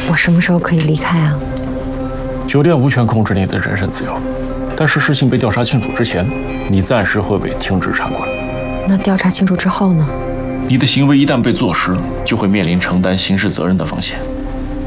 我什么时候可以离开啊？ 酒店无权控制你的人身自由，但是事情被调查清楚之前，你暂时会被停止参观。 那调查清楚之后呢？ 你的行为一旦被坐实，就会面临承担刑事责任的风险。